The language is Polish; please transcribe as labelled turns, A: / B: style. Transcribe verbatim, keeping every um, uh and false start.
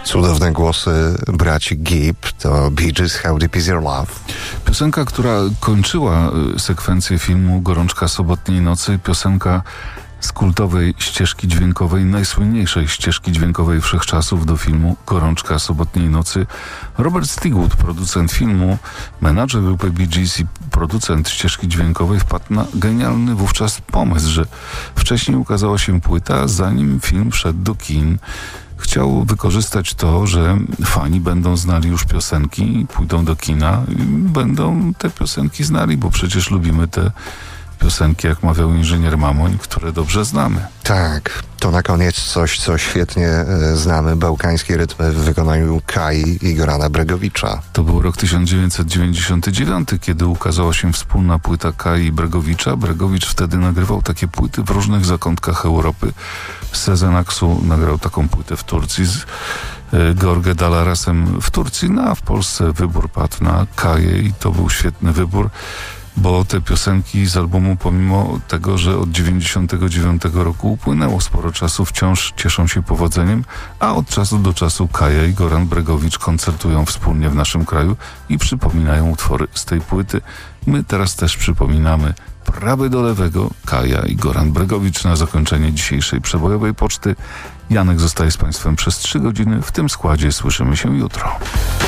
A: Cudowne głosy braci Gibb, to Bee Gees, How Deep Is Your Love.
B: Piosenka, która kończyła sekwencję filmu Gorączka sobotniej nocy, piosenka z kultowej ścieżki dźwiękowej, najsłynniejszej ścieżki dźwiękowej wszechczasów do filmu Gorączka sobotniej nocy. Robert Stigwood, producent filmu, menadżer grupy Bee Gees i producent ścieżki dźwiękowej, wpadł na genialny wówczas pomysł, że wcześniej ukazała się płyta, zanim film wszedł do kin. Chciał wykorzystać to, że fani będą znali już piosenki, pójdą do kina i będą te piosenki znali, bo przecież lubimy te piosenki, jak mawiał inżynier Mamoń, które dobrze znamy.
A: Tak, to na koniec coś, co świetnie e, znamy, bałkańskie rytmy w wykonaniu Kai i Gorana Bregowicza.
B: To był rok tysiąc dziewięćset dziewięćdziesiąty dziewiąty, kiedy ukazała się wspólna płyta Kai i Bregowicza. Bregowicz wtedy nagrywał takie płyty w różnych zakątkach Europy. Z Sezen Aksu nagrał taką płytę w Turcji, z e, George Dalarasem w Turcji, no a w Polsce wybór padł na Kaję i to był świetny wybór, bo te piosenki z albumu, pomimo tego, że od dziewięćdziesiątego dziewiątego roku upłynęło sporo czasu, wciąż cieszą się powodzeniem, a od czasu do czasu Kaja i Goran Bregowicz koncertują wspólnie w naszym kraju i przypominają utwory z tej płyty. My teraz też przypominamy prawy do lewego, Kaja i Goran Bregowicz na zakończenie dzisiejszej przebojowej poczty. Janek zostaje z Państwem przez trzy godziny. W tym składzie słyszymy się jutro.